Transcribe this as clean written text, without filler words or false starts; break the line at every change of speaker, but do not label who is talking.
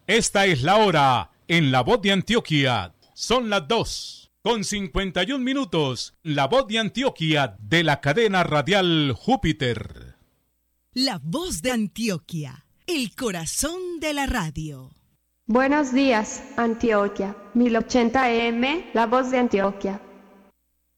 Esta es la hora en La Voz de Antioquia. Son las 2:51. La Voz de Antioquia de la cadena radial Júpiter.
La Voz de Antioquia, el corazón de la radio.
Buenos días, Antioquia. 1080 AM, La Voz de Antioquia.